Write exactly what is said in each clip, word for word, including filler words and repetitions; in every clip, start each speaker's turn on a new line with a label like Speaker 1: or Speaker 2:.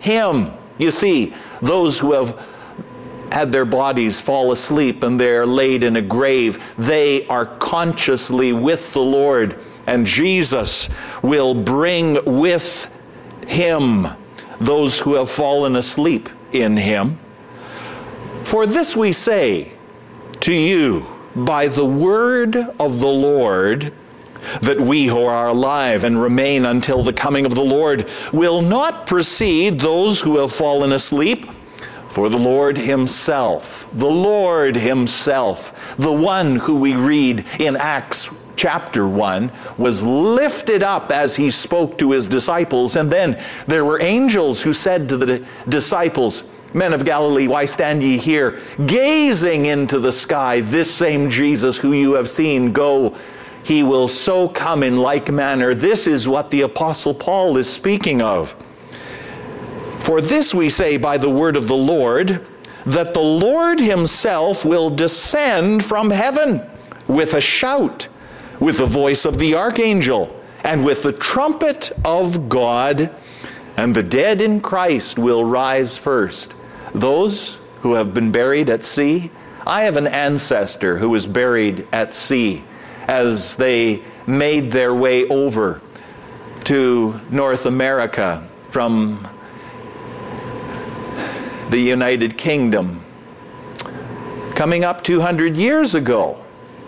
Speaker 1: him. You see, those who have had their bodies fall asleep and they're laid in a grave, they are consciously with the Lord, and Jesus will bring with him those who have fallen asleep in him. For this we say to you by the word of the Lord, that we who are alive and remain until the coming of the Lord will not precede those who have fallen asleep. For the Lord himself, the Lord himself, the one who we read in Acts chapter one, was lifted up as he spoke to his disciples. And then there were angels who said to the disciples, Men of Galilee, why stand ye here, gazing into the sky? This same Jesus who you have seen go, he will so come in like manner. This is what the Apostle Paul is speaking of. For this we say by the word of the Lord, that the Lord himself will descend from heaven with a shout, with the voice of the archangel, and with the trumpet of God, and the dead in Christ will rise first. Those who have been buried at sea, I have an ancestor who was buried at sea as they made their way over to North America from the United Kingdom, coming up two hundred years ago.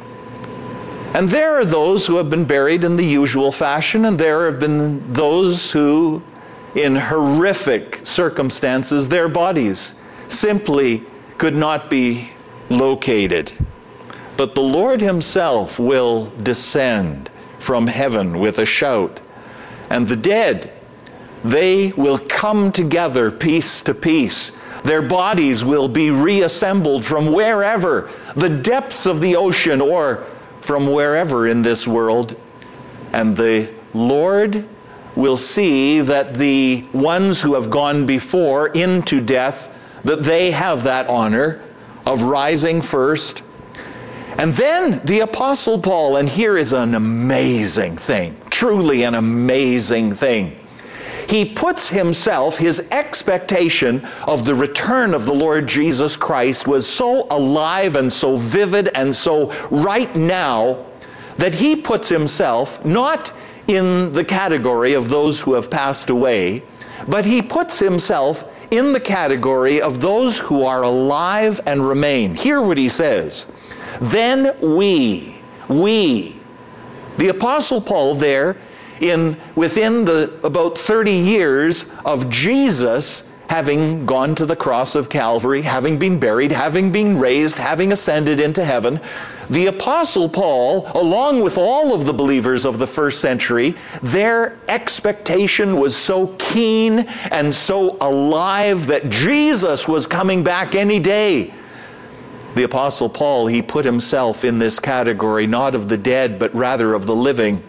Speaker 1: And there are those who have been buried in the usual fashion, and there have been those who, in horrific circumstances, their bodies simply could not be located. But the Lord himself will descend from heaven with a shout, and the dead, they will come together piece to piece. Their bodies will be reassembled from wherever, the depths of the ocean or from wherever in this world. And the Lord will see that the ones who have gone before into death, that they have that honor of rising first. And then the Apostle Paul, and here is an amazing thing, truly an amazing thing. He puts himself, his expectation of the return of the Lord Jesus Christ was so alive and so vivid and so right now that he puts himself not in the category of those who have passed away, but he puts himself in the category of those who are alive and remain. Hear what he says. Then we, we, the Apostle Paul there, in within the about thirty years of Jesus having gone to the cross of Calvary, having been buried, having been raised, having ascended into heaven, the Apostle Paul, along with all of the believers of the first century, their expectation was so keen and so alive that Jesus was coming back any day. The Apostle Paul, he put himself in this category, not of the dead, but rather of the living.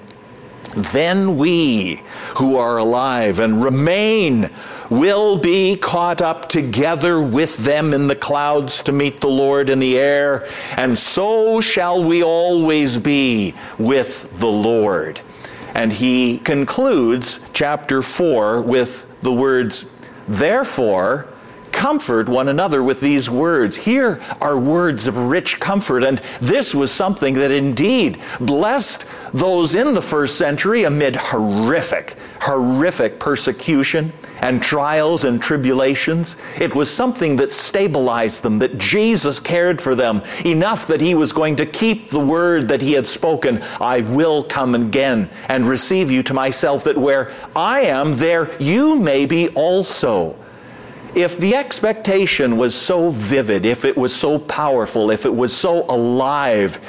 Speaker 1: Then we who are alive and remain will be caught up together with them in the clouds to meet the Lord in the air, and so shall we always be with the Lord. And he concludes chapter four with the words, therefore, comfort one another with these words. Here are words of rich comfort, and this was something that indeed blessed those in the first century amid horrific, horrific persecution and trials and tribulations. It was something that stabilized them, that Jesus cared for them enough that he was going to keep the word that he had spoken. I will come again and receive you to myself, that where I am, there you may be also. If the expectation was so vivid, if it was so powerful, if it was so alive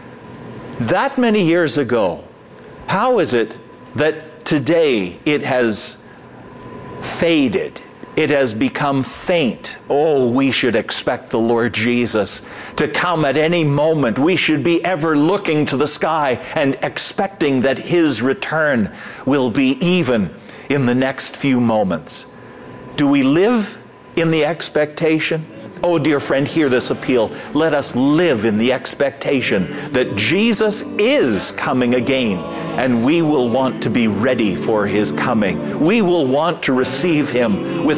Speaker 1: that many years ago, how is it that today it has faded? It has become faint. Oh, we should expect the Lord Jesus to come at any moment. We should be ever looking to the sky and expecting that his return will be even in the next few moments. Do we live in the expectation? Oh, dear friend, hear this appeal. Let us live in the expectation that Jesus is coming again, and we will want to be ready for his coming. We will want to receive him with